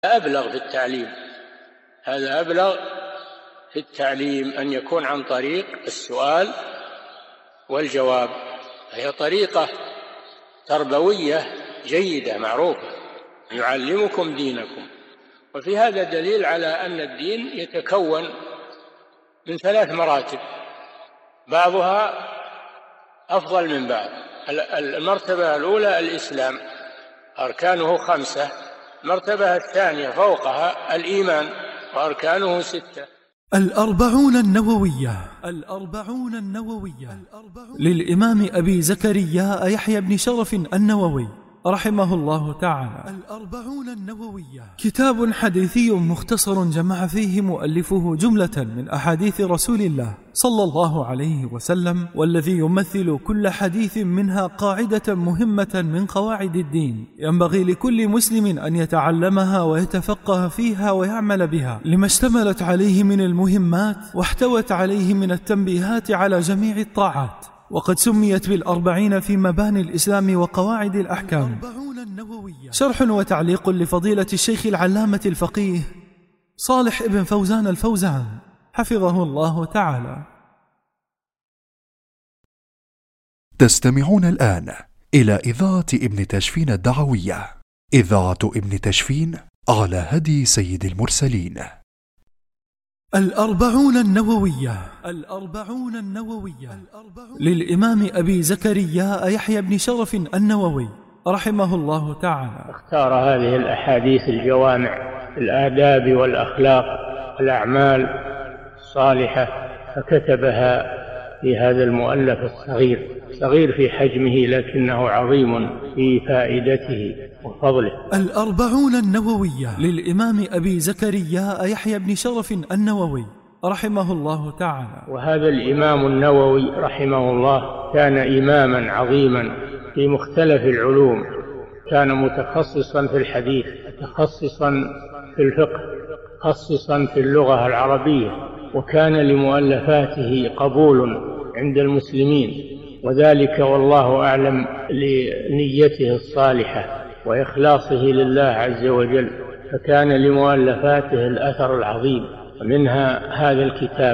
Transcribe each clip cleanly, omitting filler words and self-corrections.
أبلغ في التعليم، هذا أبلغ في التعليم أن يكون عن طريق السؤال والجواب، هي طريقة تربوية جيدة معروفة، يعلمكم دينكم. وفي هذا دليل على أن الدين يتكون من 3 مراتب، بعضها أفضل من بعض. المرتبة الأولى الإسلام، أركانه 5. المرتبة الثانية فوقها الإيمان، وأركانه 6. الأربعون النووية للإمام أبي زكريا يحيى بن شرف النووي رحمه الله تعالى. الأربعون النووية كتاب حديثي مختصر جمع فيه مؤلفه جملة من أحاديث رسول الله صلى الله عليه وسلم، والذي يمثل كل حديث منها قاعدة مهمة من قواعد الدين ينبغي لكل مسلم أن يتعلمها ويتفقه فيها ويعمل بها، لما اشتملت عليه من المهمات واحتوت عليه من التنبيهات على جميع الطاعات. وقد سميت بالأربعين في مباني الإسلام وقواعد الأحكام. شرح وتعليق لفضيلة الشيخ العلامة الفقيه صالح ابن فوزان الفوزان حفظه الله تعالى. تستمعون الآن إلى إذاعة ابن تشفين الدعوية، إذاعة ابن تشفين على هدي سيد المرسلين. الأربعون النووية للإمام أبي زكريا يحيى بن شرف النووي رحمه الله تعالى. اختار هذه الأحاديث الجوامع، الآداب والأخلاق والأعمال الصالحة، فكتبها في هذا المؤلف الصغير، صغير في حجمه لكنه عظيم في فائدته وفضله. الأربعون النووية للإمام أبي زكريا يحيى بن شرف النووي رحمه الله تعالى. وهذا الإمام النووي رحمه الله كان إماما عظيما في مختلف العلوم، كان متخصصا في الحديث، متخصصا في الفقه، متخصصا في اللغة العربية، وكان لمؤلفاته قبول عند المسلمين، وذلك والله أعلم لنيته الصالحة وإخلاصه لله عز وجل، فكان لمؤلفاته الأثر العظيم، ومنها هذا الكتاب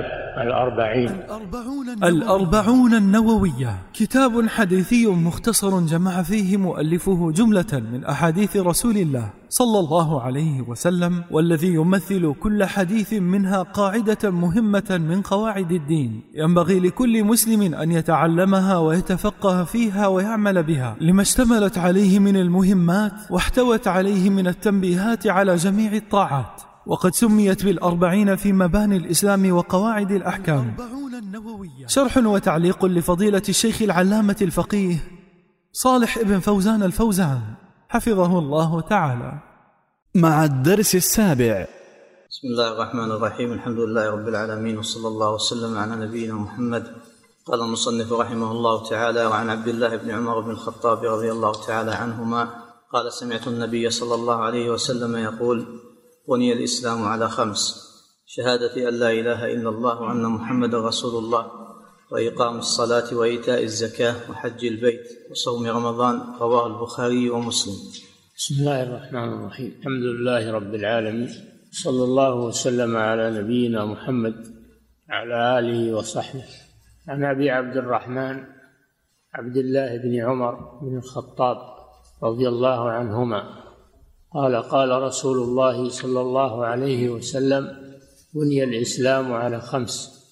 الأربعون النووية كتاب حديثي مختصر جمع فيه مؤلفه جملة من أحاديث رسول الله صلى الله عليه وسلم، والذي يمثل كل حديث منها قاعدة مهمة من قواعد الدين ينبغي لكل مسلم أن يتعلمها ويتفقه فيها ويعمل بها، لما اشتملت عليه من المهمات واحتوت عليه من التنبيهات على جميع الطاعات. وقد سميت بالأربعين في مباني الإسلام وقواعد الأحكام. شرح وتعليق لفضيلة الشيخ العلامة الفقيه صالح ابن فوزان الفوزان حفظه الله تعالى. مع الدرس السابع. بسم الله الرحمن الرحيم، الحمد لله رب العالمين، وصلى الله وسلم على نبينا محمد. قال المصنف رحمه الله تعالى: وعن عبد الله بن عمر بن الخطاب رضي الله تعالى عنهما قال: سمعت النبي صلى الله عليه وسلم يقول: بني الإسلام على 5: شهادة أن لا إله إلا الله وأن محمد رسول الله، وإقام الصلاة وإيتاء الزكاة وحج البيت وصوم رمضان. رواه البخاري ومسلم. بسم الله الرحمن الرحيم، الحمد لله رب العالمين، صلى الله وسلم على نبينا محمد على آله وصحبه. عن أبي عبد الرحمن عبد الله بن عمر بن الخطاب رضي الله عنهما قال: قال رسول الله صلى الله عليه وسلم: بني الإسلام على 5: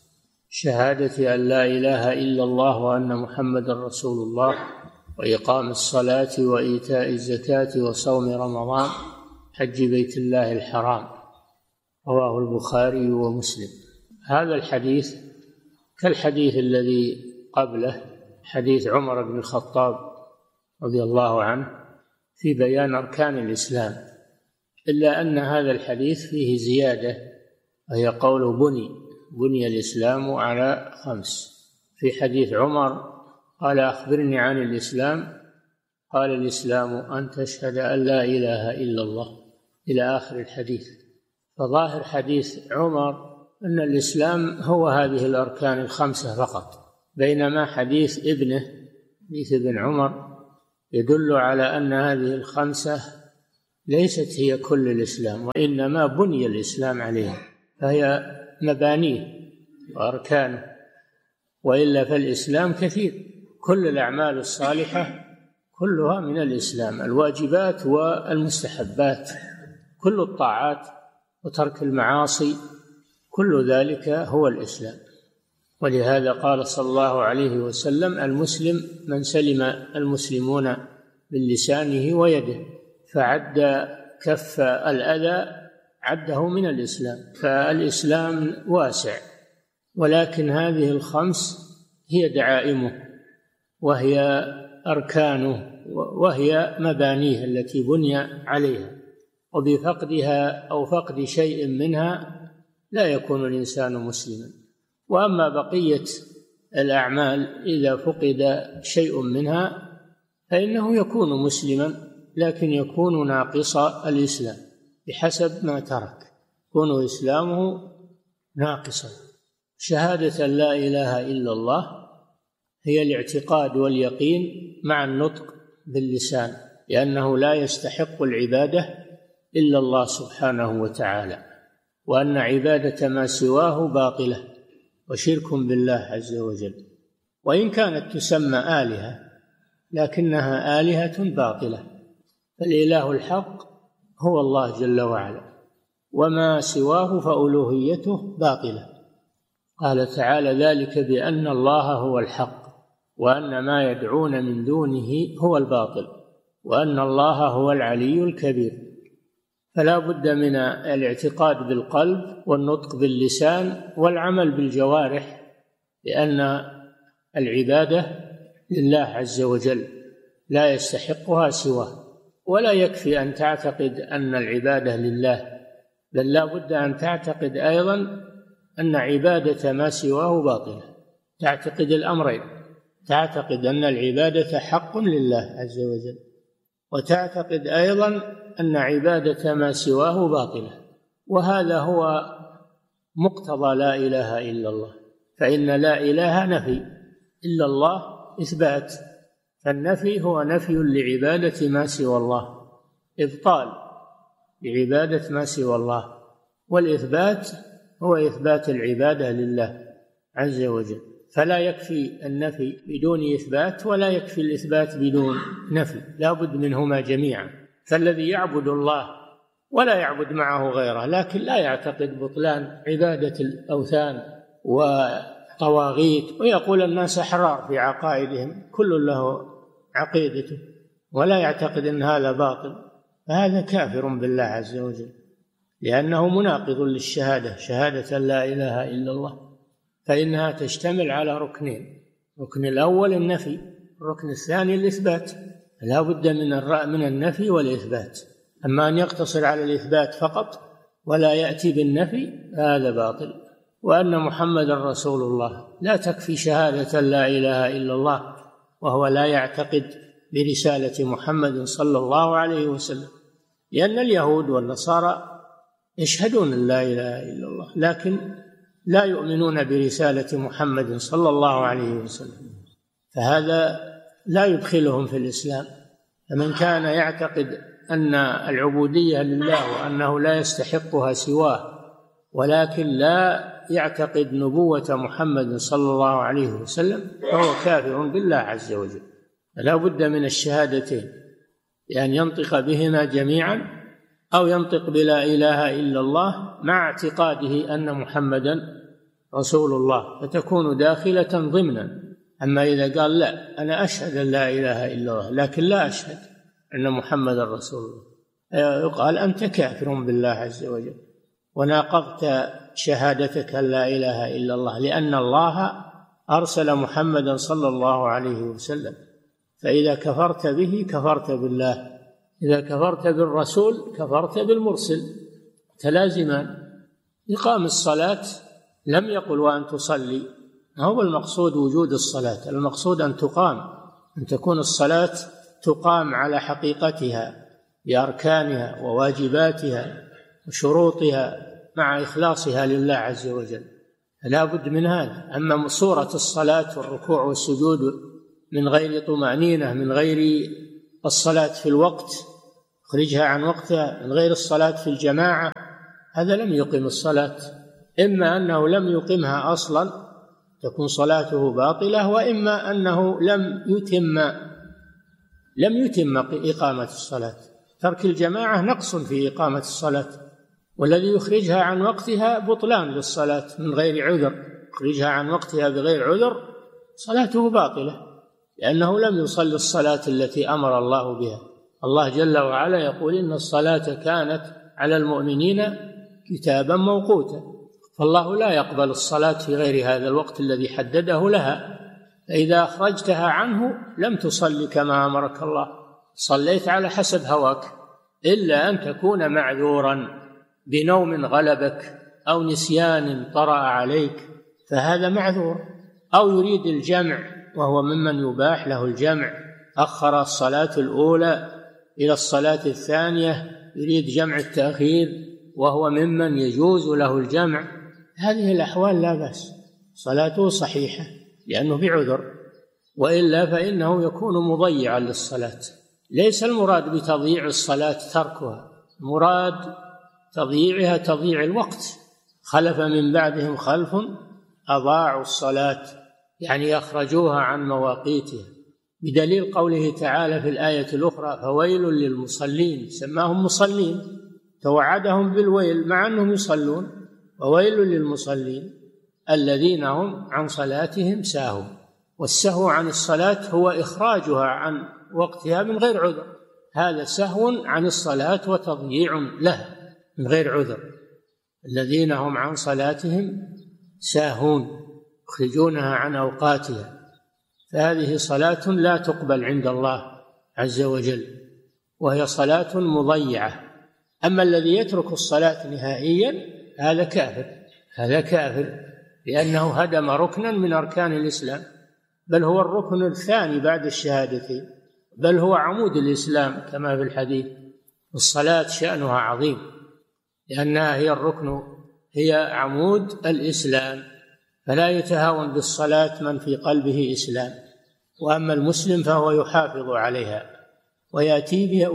شهادة أن لا إله إلا الله وأن محمد رسول الله، وإقام الصلاة وإيتاء الزكاة وصوم رمضان، حج بيت الله الحرام. رواه البخاري ومسلم. هذا الحديث كالحديث الذي قبله، حديث عمر بن الخطاب رضي الله عنه في بيان أركان الإسلام، إلا أن هذا الحديث فيه زيادة، وهي قوله بني الإسلام على 5. في حديث عمر قال: أخبرني عن الإسلام، قال: الإسلام أن تشهد أن لا إله إلا الله، إلى آخر الحديث. فظاهر حديث عمر أن الإسلام هو هذه الأركان 5 فقط، بينما حديث ابن عمر يدل على أن هذه 5 ليست هي كل الإسلام، وإنما بني الإسلام عليها، فهي مبانيه وأركانه، وإلا فالإسلام كثير، كل الأعمال الصالحة كلها من الإسلام، الواجبات والمستحبات، كل الطاعات وترك المعاصي، كل ذلك هو الإسلام. ولهذا قال صلى الله عليه وسلم: المسلم من سلم المسلمون من لسانه ويده، فعد كف الأذى عده من الإسلام. فالإسلام واسع، ولكن هذه الخمس هي دعائمه وهي أركانه وهي مبانيه التي بني عليها، وبفقدها أو فقد شيء منها لا يكون الإنسان مسلما. وأما بقية الأعمال إذا فقد شيء منها فإنه يكون مسلما، لكن يكون ناقص الإسلام بحسب ما ترك، يكون إسلامه ناقصا. شهادة لا إله إلا الله هي الاعتقاد واليقين مع النطق باللسان، لأنه لا يستحق العبادة إلا الله سبحانه وتعالى، وأن عبادة ما سواه باطلة وشرك بالله عز وجل، وإن كانت تسمى آلهة لكنها آلهة باطلة. فالإله الحق هو الله جل وعلا، وما سواه فألوهيته باطلة. قال تعالى: ذلك بأن الله هو الحق وأن ما يدعون من دونه هو الباطل وأن الله هو العلي الكبير. فلا بد من الاعتقاد بالقلب والنطق باللسان والعمل بالجوارح، لأن العبادة لله عز وجل لا يستحقها سواه. ولا يكفي أن تعتقد أن العبادة لله، بل لا بد أن تعتقد أيضا أن عبادة ما سواه باطلة. تعتقد الأمرين، تعتقد أن العبادة حق لله عز وجل، وتعتقد أيضا أن عبادة ما سواه باطلة. وهذا هو مقتضى لا إله إلا الله، فإن لا إله نفي، إلا الله إثبات، فالنفي هو نفي لعبادة ما سوى الله، إبطال لعبادة ما سوى الله، والإثبات هو إثبات العبادة لله عز وجل. فلا يكفي النفي بدون إثبات، ولا يكفي الإثبات بدون نفي، لا بد منهما جميعا. فالذي يعبد الله ولا يعبد معه غيره، لكن لا يعتقد بطلان عبادة الأوثان وطواغيت، ويقول الناس أحرار في عقائدهم، كل له عقيدته، ولا يعتقد أن هذا باطل، فهذا كافر بالله عز وجل، لأنه مناقض للشهادة، شهادة لا إله إلا الله، فإنها تشتمل على ركنين: الركن الأول النفي، الركن الثاني الإثبات. لا بد من النفي والإثبات. أما أن يقتصر على الإثبات فقط ولا يأتي بالنفي هذا باطل. وأن محمد رسول الله، لا تكفي شهادة لا إله إلا الله وهو لا يعتقد برسالة محمد صلى الله عليه وسلم، لأن اليهود والنصارى يشهدون أن لا إله إلا الله، لكن لا يؤمنون برسالة محمد صلى الله عليه وسلم، فهذا لا يدخلهم في الإسلام. فمن كان يعتقد أن العبودية لله وأنه لا يستحقها سواه، ولكن لا يعتقد نبوة محمد صلى الله عليه وسلم، فهو كافر بالله عز وجل. لا بد من الشهادتين، لأن ينطق بهما جميعا، أو ينطق بلا إله إلا الله مع اعتقاده أن محمدا رسول الله، فتكون داخلة ضمنا. أما إذا قال: لا، أنا أشهد أن لا إله إلا الله لكن لا أشهد أن محمدا رسول الله، يقال أنت كافر بالله عز وجل، وناقضت شهادتك أن لا إله إلا الله، لأن الله أرسل محمدا صلى الله عليه وسلم، فإذا كفرت به كفرت بالله، إذا كفرت بالرسول كفرت بالمرسل، تلازمان. إقام الصلاة لم يقل وأن تصلي، هو المقصود وجود الصلاة، المقصود أن تقام، أن تكون الصلاة تقام على حقيقتها بأركانها وواجباتها وشروطها مع إخلاصها لله عز وجل، لا بد من هذا. أما صورة الصلاة والركوع والسجود من غير طمأنينة، من غير الصلاة في الوقت، يخرجها عن وقتها من غير الصلاة في الجماعة، هذا لم يقم الصلاة، إما أنه لم يقمها أصلا تكون صلاته باطلة، وإما أنه لم يتم إقامة الصلاة. ترك الجماعة نقص في إقامة الصلاة، والذي يخرجها عن وقتها بطلان للصلاة من غير عذر، يخرجها عن وقتها بغير عذر صلاته باطلة، لأنه لم يصلي الصلاة التي أمر الله بها. الله جل وعلا يقول إن الصلاة كانت على المؤمنين كتابا موقوتا، فالله لا يقبل الصلاة في غير هذا الوقت الذي حدده لها، فإذا أخرجتها عنه لم تصلي كما أمرك الله، صليت على حسب هواك، إلا أن تكون معذورا بنوم غلبك أو نسيان طرأ عليك، فهذا معذور، أو يريد الجمع وهو ممن يباح له الجمع، أخر الصلاة الأولى إلى الصلاة الثانية، يريد جمع التأخير وهو ممن يجوز له الجمع، هذه الأحوال لا بأس، صلاته صحيحة لأنه بعذر، وإلا فإنه يكون مضيعا للصلاة. ليس المراد بتضييع الصلاة تركها، مراد تضييعها تضييع الوقت. خلف من بعدهم خلف أضاعوا الصلاة، يعني يخرجوها عن مواقيتها، بدليل قوله تعالى في الآية الأخرى فويل للمصلين، سماهم مصلين، توعدهم بالويل مع أنهم يصلون، وويل للمصلين الذين هم عن صلاتهم ساهون. والسهو عن الصلاة هو إخراجها عن وقتها من غير عذر، هذا سهو عن الصلاة وتضييع لها من غير عذر. الذين هم عن صلاتهم ساهون يخرجونها عن أوقاتها، فهذه صلاة لا تقبل عند الله عز وجل، وهي صلاة مضيعة. أما الذي يترك الصلاة نهائيا هذا كافر لأنه هدم ركنا من أركان الإسلام، بل هو الركن الثاني بعد الشهادتين، بل هو عمود الإسلام كما في الحديث. الصلاة شأنها عظيم لأنها هي الركن، هي عمود الإسلام، فلا يتهاون بالصلاة من في قلبه إسلام. وأما المسلم فهو يحافظ عليها ويأتي بها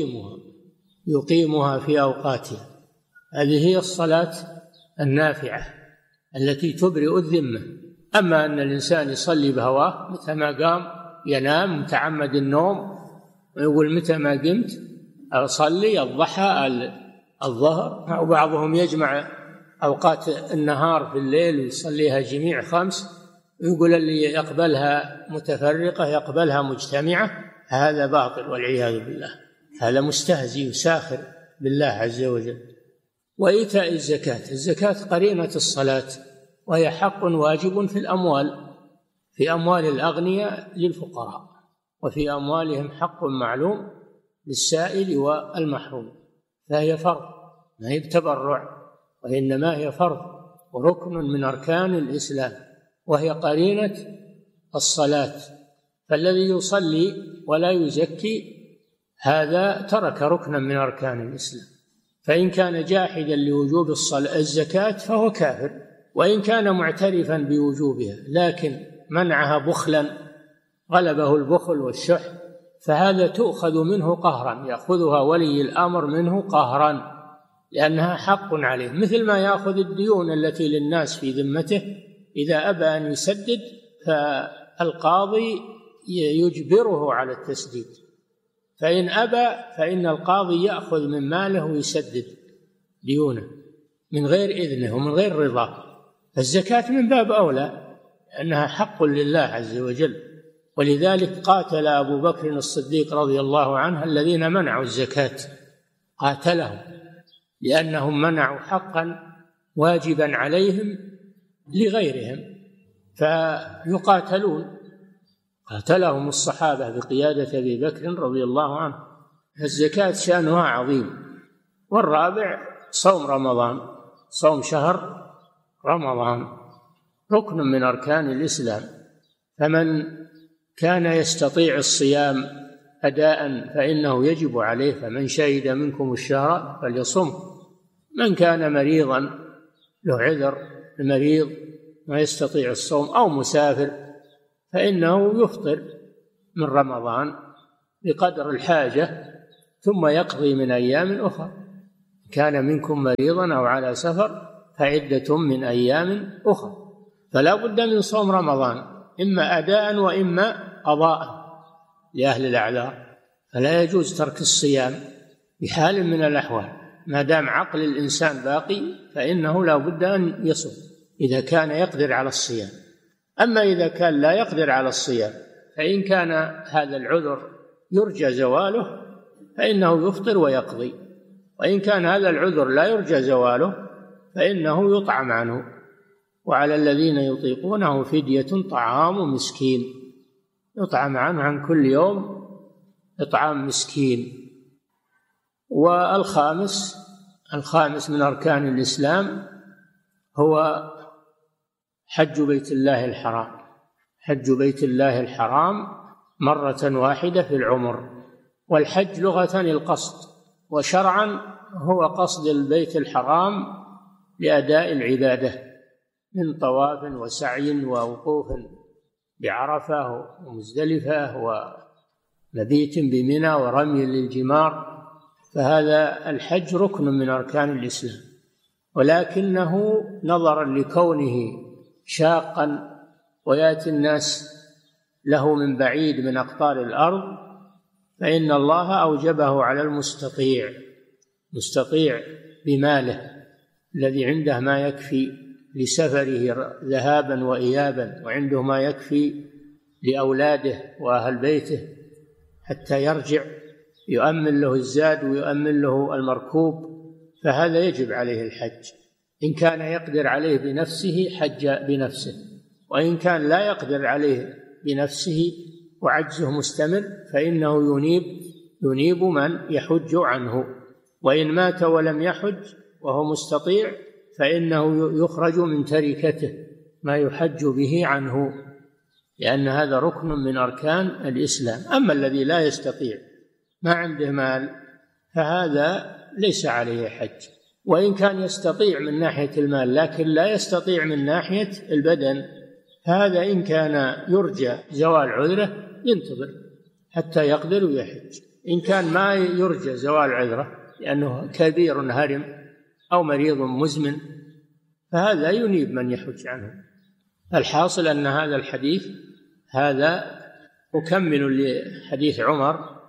ويقيمها في أوقاتها. هذه هي الصلاة النافعة التي تبرئ الذمة. أما أن الإنسان يصلي بهواه، متى ما قام ينام متعمد النوم ويقول متى ما قمت أصلي الضحى الظهر، أو بعضهم يجمع أوقات النهار في الليل ويصليها جميع 5، ويقول اللي يقبلها متفرقة يقبلها مجتمعة، هذا باطل والعياذ بالله، هذا مستهزئ وساخر بالله عز وجل. وإيتاء الزكاة قرينة الصلاة، وهي حق واجب في أموال الأغنياء للفقراء، وفي أموالهم حق معلوم للسائل والمحروم، فهي فرض، ما هي بتبرع، وإنما هي فرض وركن من أركان الإسلام، وهي قرينة الصلاة. فالذي يصلي ولا يزكي هذا ترك ركنا من أركان الإسلام، فإن كان جاحدا لوجوب الزكاة فهو كافر، وإن كان معترفا بوجوبها لكن منعها بخلا، غلبه البخل والشح، فهذا تؤخذ منه قهرا، يأخذها ولي الأمر منه قهرا، لأنها حق عليه، مثل ما يأخذ الديون التي للناس في ذمته، إذا أبى أن يسدد فالقاضي يجبره على التسديد، فإن أبى فإن القاضي يأخذ من ماله ويسدد ديونه من غير إذنه ومن غير رضاه. فالزكاة من باب أولى أنها حق لله عز وجل، ولذلك قاتل أبو بكر الصديق رضي الله عنه الذين منعوا الزكاة، قاتلهم لأنهم منعوا حقا واجبا عليهم لغيرهم، فيقاتلون. قاتلهم الصحابة بقيادة أبي بكر رضي الله عنه. الزكاة شأنها عظيم. والرابع صوم رمضان، صوم شهر رمضان ركن من أركان الإسلام، فمن كان يستطيع الصيام أداء فإنه يجب عليه، فمن شهد منكم الشهر فليصم. من كان مريضا له عذر، المريض ما يستطيع الصوم أو مسافر فإنه يفطر من رمضان بقدر الحاجة ثم يقضي من أيام أخرى. كان منكم مريضا أو على سفر فعدة من أيام أخرى. فلا بد من صوم رمضان إما أداء وإما قضاء لأهل الأعذار، فلا يجوز ترك الصيام بحال من الأحوال. ما دام عقل الإنسان باقي فإنه لا بد أن يصوم إذا كان يقدر على الصيام. أما إذا كان لا يقدر على الصيام فإن كان هذا العذر يرجى زواله فإنه يفطر ويقضي، وإن كان هذا العذر لا يرجى زواله فإنه يطعم عنه. وعلى الذين يطيقونه فدية طعام مسكين، يطعم عنه عن كل يوم إطعام مسكين. والخامس من أركان الإسلام هو حج بيت الله الحرام. حج بيت الله الحرام مرة واحدة في العمر. والحج لغة القصد، وشرعا هو قصد البيت الحرام لأداء العبادة من طواف وسعي ووقوف بعرفة ومزدلفة ومبيت بمنى ورمي للجمار. فهذا الحج ركن من أركان الإسلام، ولكنه نظرا لكونه شاقا ويأتي الناس له من بعيد من أقطار الأرض فإن الله أوجبه على المستطيع بماله الذي عنده ما يكفي لسفره ذهابا وإيابا، وعنده ما يكفي لأولاده وأهل بيته حتى يرجع، يؤمن له الزاد ويؤمن له المركوب، فهذا يجب عليه الحج. إن كان يقدر عليه بنفسه حج بنفسه، وإن كان لا يقدر عليه بنفسه وعجزه مستمر فإنه ينيب من يحج عنه. وإن مات ولم يحج وهو مستطيع فإنه يخرج من تركته ما يحج به عنه، لأن هذا ركن من أركان الإسلام. أما الذي لا يستطيع ما عنده مال فهذا ليس عليه حج، وإن كان يستطيع من ناحية المال لكن لا يستطيع من ناحية البدن، هذا إن كان يرجى زوال عذره ينتظر حتى يقدر ويحج. إن كان ما يرجى زوال عذره لأنه كبير هرم أو مريض مزمن فهذا ينيب من يحج عنه. الحاصل أن هذا الحديث هذا مكمل لحديث عمر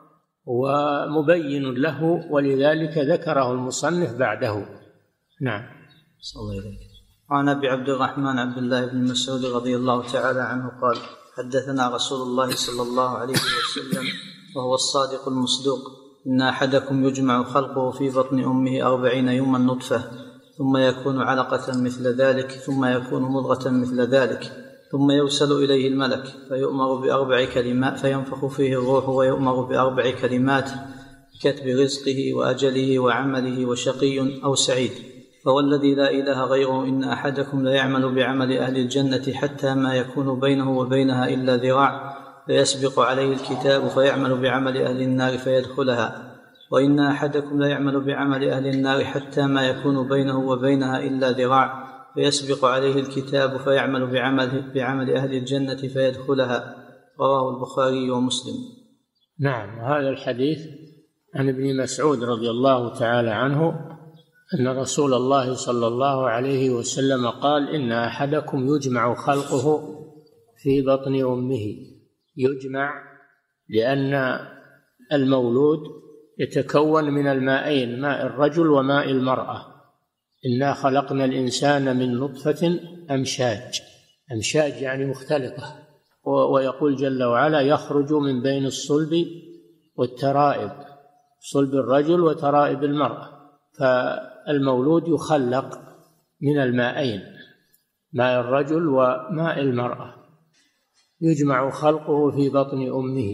ومبين له، ولذلك ذكره المصنف بعده. نعم. صلى الله عليه وسلم. وعن أبي عبد الرحمن عبد الله بن مسعود رضي الله تعالى عنه قال: حدثنا رسول الله صلى الله عليه وسلم وهو الصادق المصدوق: إن أحدكم يجمع خلقه في بطن أمه 40 يوما نطفة، ثم يكون علقة مثل ذلك، ثم يكون مضغة مثل ذلك، ثم يرسل إليه الملك فيؤمر ب4 كلمات فينفخ فيه الروح، ويؤمر ب4 كلمات: كتب رزقه وأجله وعمله وشقي أو سعيد. فوالذي لا إله غيره إن أحدكم ليعمل بعمل أهل الجنة حتى ما يكون بينه وبينها إلا ذراع، فيسبق عليه الكتاب فيعمل بعمل أهل النار فيدخلها. وإن أحدكم ليعمل بعمل أهل النار حتى ما يكون بينه وبينها إلا ذراع، فيسبق عليه الكتاب فيعمل بعمل أهل الجنة فيدخلها. رواه البخاري ومسلم. نعم. هذا الحديث عن ابن مسعود رضي الله تعالى عنه أن رسول الله صلى الله عليه وسلم قال: إن أحدكم يجمع خلقه في بطن أمه. يجمع لأن المولود يتكون من المائين، ماء الرجل وماء المرأة. إنا خلقنا الإنسان من نطفة أمشاج. أمشاج يعني مختلطة. ويقول جل وعلا: يخرج من بين الصلب والترائب، صلب الرجل وترائب المرأة. فالمولود يخلق من المائين، ماء الرجل وماء المرأة. يجمع خلقه في بطن أمه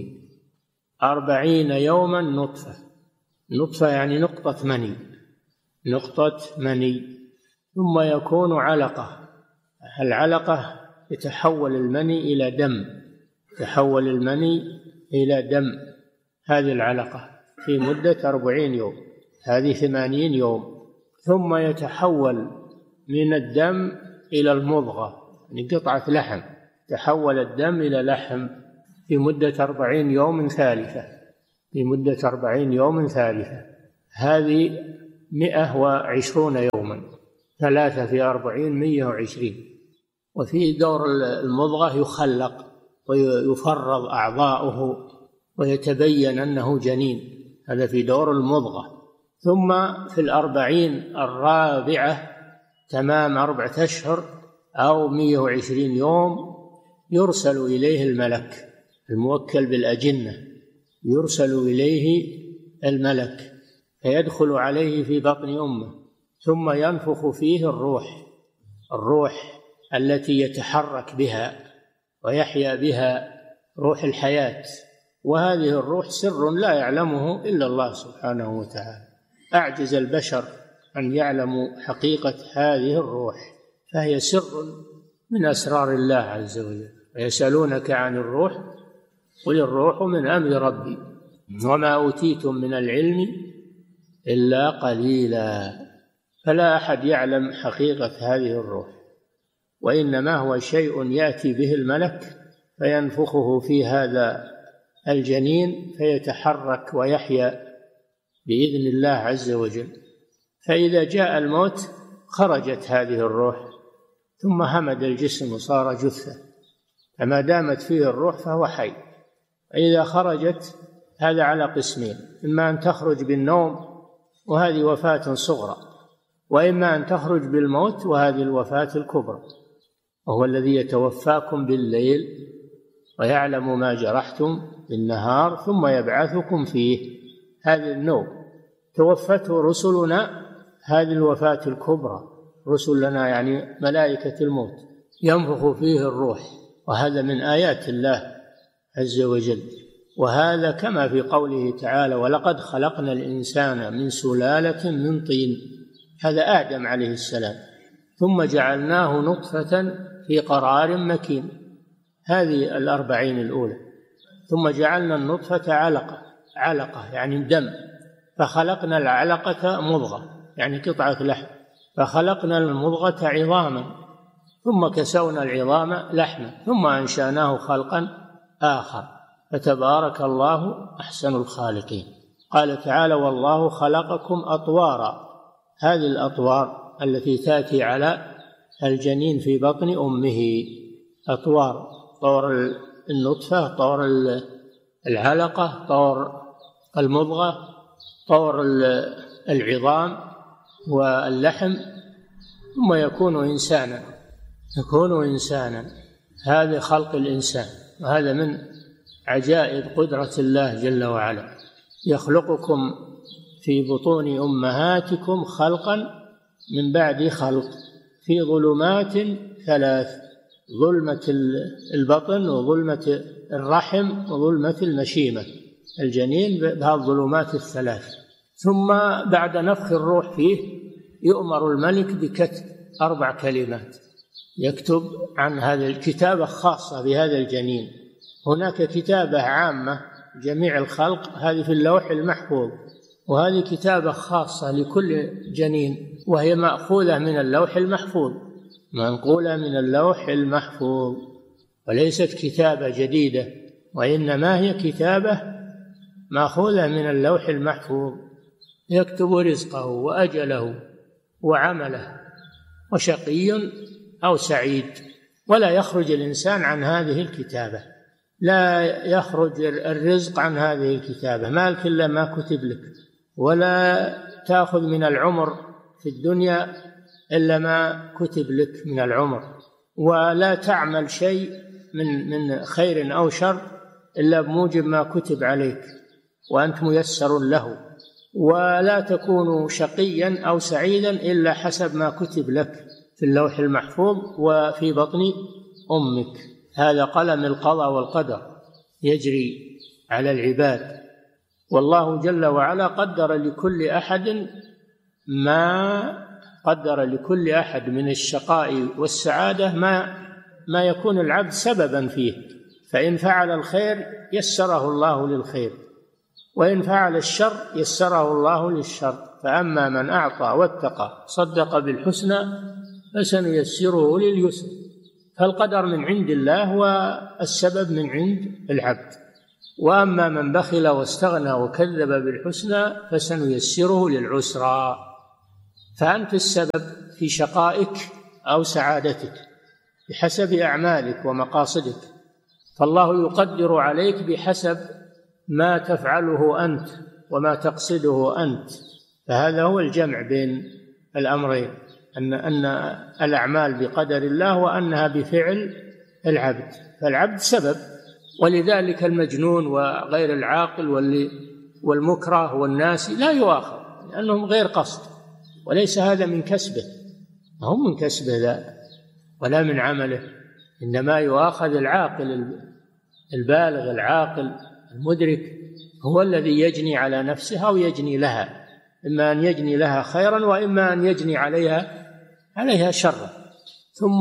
40 يوما نطفة. نطفة يعني نقطة مني، ثم يكون علقة. العلقة يتحول المني إلى دم، هذه العلقة في مدة 40 يوم، هذه 80 يوم. ثم يتحول من الدم إلى المضغة، يعني قطعة لحم، تحول الدم إلى لحم في مدة 40 يوم ثالثة. في مدة 40 يوم ثالثة. هذه 120 يوما، 3 في 40 120. وفي دور المضغة يخلق ويفرض أعضاؤه ويتبين أنه جنين، هذا في دور المضغة. ثم في 40 الرابعة تمام 4 أشهر أو 120 يوم يرسل إليه الملك الموكل بالأجنة، يرسل إليه الملك فيدخل عليه في بطن أمه، ثم ينفخ فيه الروح التي يتحرك بها ويحيا بها، روح الحياة. وهذه الروح سر لا يعلمه إلا الله سبحانه وتعالى، أعجز البشر أن يعلموا حقيقة هذه الروح، فهي سر من أسرار الله عز وجل. ويسألونك عن الروح قل الروح من أمر ربي وما أوتيتم من العلم إلا قليلا. فلا أحد يعلم حقيقة هذه الروح، وإنما هو شيء يأتي به الملك فينفخه في هذا الجنين فيتحرك ويحيا بإذن الله عز وجل. فإذا جاء الموت خرجت هذه الروح ثم همد الجسم وصار جثة، فما دامت فيه الروح فهو حي. إذا خرجت هذا على قسمين، إما أن تخرج بالنوم وهذه وفاة صغرى، وإما أن تخرج بالموت وهذه الوفاة الكبرى. وهو الذي يتوفاكم بالليل ويعلم ما جرحتم بالنهار ثم يبعثكم فيه، هذا النوم. توفته رسلنا، هذه الوفاة الكبرى، رسلنا يعني ملائكة الموت ينفخ فيه الروح، وهذا من آيات الله عز وجل. وهذا كما في قوله تعالى ولقد خلقنا الإنسان من سلالة من طين، هذا آدم عليه السلام، ثم جعلناه نطفة في قرار مكين، هذه 40 الأولى. ثم جعلنا النطفة علقة يعني دم، فخلقنا العلقة مضغة يعني قطعة لحم، فخلقنا المضغة عظاما، ثم كسونا العظام لحما، ثم أنشأناه خلقا آخر، فتبارك الله أحسن الخالقين. قال تعالى والله خلقكم أطوارا، هذه الأطوار التي تأتي على الجنين في بطن أمه أطوار، طور النطفة، طور العلقة، طور المضغة، طور العظام واللحم، ثم يكون إنسانا. هذا خلق الإنسان، وهذا من عجائب قدرة الله جل وعلا. يخلقكم في بطون أمهاتكم خلقا من بعد خلق في ظلمات 3، ظلمة البطن وظلمة الرحم وظلمة المشيمة، الجنين بهذه الظلمات 3. ثم بعد نفخ الروح فيه يؤمر الملك بكتب 4 كلمات، يكتب عن هذا الكتابة خاصة بهذا الجنين. هناك كتابة عامة جميع الخلق، هذه في اللوح المحفوظ، وهذه كتابة خاصة لكل جنين، وهي مأخوذة من اللوح المحفوظ، منقولة من اللوح المحفوظ، وليست كتابة جديدة، وإنما هي كتابة مأخوذة من اللوح المحفوظ، يكتب رزقه وأجله وعمله وشقي أو سعيد. ولا يخرج الإنسان عن هذه الكتابة، لا يخرج الرزق عن هذه الكتابة، مالك إلا ما كتب لك، ولا تأخذ من العمر في الدنيا إلا ما كتب لك من العمر، ولا تعمل شيء من خير أو شر إلا بموجب ما كتب عليك وأنت ميسر له، ولا تكون شقيا أو سعيدا إلا حسب ما كتب لك في اللوح المحفوظ وفي بطن أمك. هذا قلم القضاء والقدر يجري على العباد، والله جل وعلا قدر لكل أحد من الشقاء والسعادة ما يكون العبد سببا فيه، فإن فعل الخير يسره الله للخير، وإن فعل الشر يسره الله للشر. فأما من أعطى واتقى صدق بالحسنى فسنيسره لليسر. فالقدر من عند الله والسبب من عند العبد. وأما من بخل واستغنى وكذب بالحسنى فسنيسره للعسرى. فأنت السبب في شقائك أو سعادتك بحسب أعمالك ومقاصدك، فالله يقدر عليك بحسب ما تفعله أنت وما تقصده أنت. فهذا هو الجمع بين الأمرين، أن الأعمال بقدر الله وأنها بفعل العبد. فالعبد سبب، ولذلك المجنون وغير العاقل والمكره والناسي لا يؤاخذ لأنهم غير قصد، وليس هذا من كسبه، ما هو من كسبه ذا ولا من عمله، إنما يؤاخذ العاقل البالغ العاقل المدرك، هو الذي يجني على نفسه أو يجني لها، إما أن يجني لها خيرا وإما أن يجني عليها شرا. ثم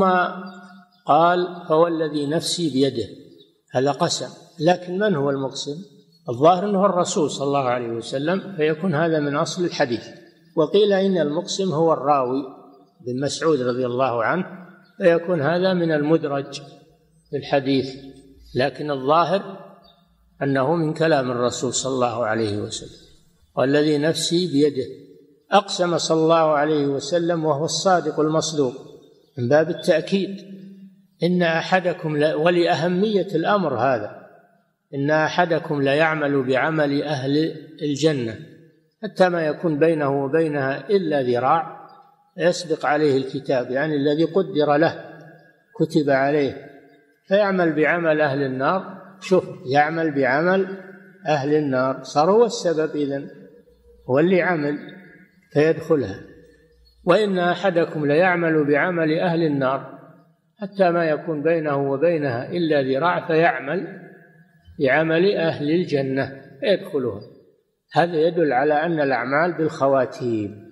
قال فهو الذي نفسي بيده، هذا قسم، لكن من هو المقسم؟ الظاهر أنه الرسول صلى الله عليه وسلم، فيكون هذا من أصل الحديث. وقيل إن المقسم هو الراوي بن مسعود رضي الله عنه، فيكون هذا من المدرج في الحديث، لكن الظاهر أنه من كلام الرسول صلى الله عليه وسلم. والذي نفسي بيده، أقسم صلى الله عليه وسلم وهو الصادق المصدوق من باب التأكيد، إن أحدكم ولأهمية الأمر هذا، إن أحدكم ليعمل بعمل أهل الجنة حتى ما يكون بينه وبينها إلا ذراع يسبق عليه الكتاب، يعني الذي قدر له كتب عليه، فيعمل بعمل أهل النار. شوف، يعمل بعمل أهل النار، صار هو السبب، إذن هو اللي عمل فيدخلها. وإن أحدكم ليعمل بعمل أهل النار حتى ما يكون بينه وبينها إلا ذراع فيعمل بعمل أهل الجنة فيدخلها. هذا يدل على أن الأعمال بالخواتيم،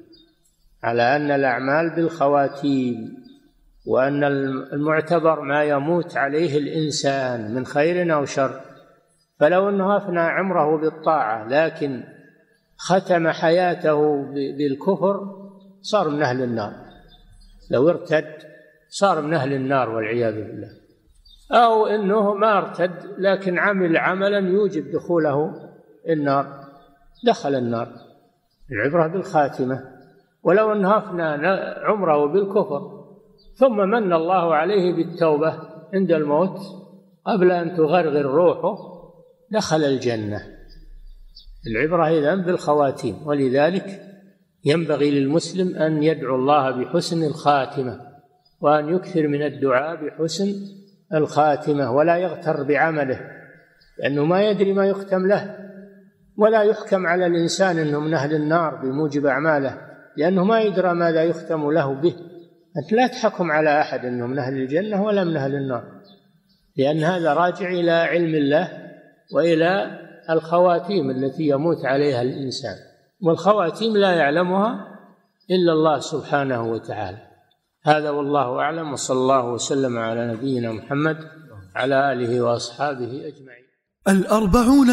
وأن المعتبر ما يموت عليه الإنسان من خير أو شر. فلو أنه أفنى عمره بالطاعة لكن ختم حياته بالكفر صار من أهل النار، لو ارتد صار من أهل النار والعياذ بالله. أو أنه ما ارتد لكن عمل عملا يوجب دخوله النار، دخل النار. العبرة بالخاتمة. ولو أنه أفنى عمره بالكفر ثم من الله عليه بالتوبة عند الموت قبل أن تغرغر روحه دخل الجنة. العبرة إذن بالخواتيم، ولذلك ينبغي للمسلم أن يدعو الله بحسن الخاتمة، وأن يكثر من الدعاء بحسن الخاتمة، ولا يغتر بعمله، لأنه ما يدري ما يختم له. ولا يحكم على الإنسان أنه من أهل النار بموجب أعماله، لأنه ما يدرى ماذا يختم له به. أنت لا تحكم على أحد أنه من أهل الجنة ولا من أهل النار، لأن هذا راجع إلى علم الله وإلى الخواتيم التي يموت عليها الإنسان، والخواتيم لا يعلمها إلا الله سبحانه وتعالى. هذا والله أعلم، وصلى الله وسلم على نبينا محمد على آله وأصحابه أجمعين. الأربعون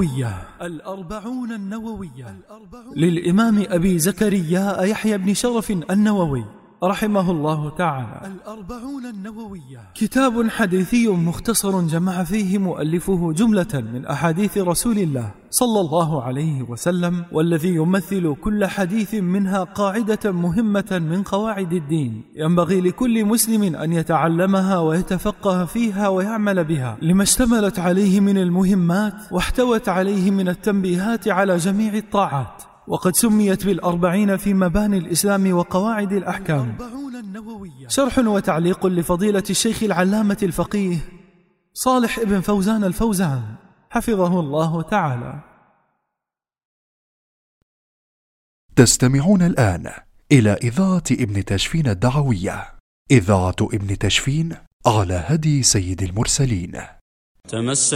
النووية للإمام أبي زكريا يحيى بن شرف النووي رحمه الله تعالى. الأربعون النووية كتاب حديثي مختصر جمع فيه مؤلفه جملة من أحاديث رسول الله صلى الله عليه وسلم، والذي يمثل كل حديث منها قاعدة مهمة من قواعد الدين ينبغي لكل مسلم أن يتعلمها ويتفقه فيها ويعمل بها، لما اشتملت عليه من المهمات واحتوت عليه من التنبيهات على جميع الطاعات. وقد سميت بالأربعين في مباني الإسلام وقواعد الأحكام. شرح وتعليق لفضيلة الشيخ العلامة الفقيه صالح ابن فوزان الفوزان حفظه الله تعالى. تستمعون الآن إلى إذاعة ابن تشفين الدعوية، إذاعة ابن تشفين على هدي سيد المرسلين.